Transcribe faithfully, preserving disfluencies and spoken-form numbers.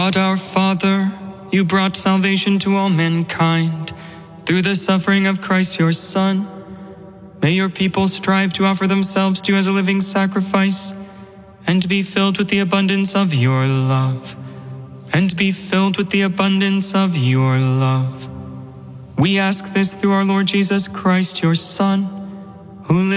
God our Father, you brought salvation to all mankind through the suffering of Christ your Son. May your people strive to offer themselves to you as a living sacrifice, and to be filled with the abundance of your love. And to be filled with the abundance of your love. We ask this through our Lord Jesus Christ, your Son, who lives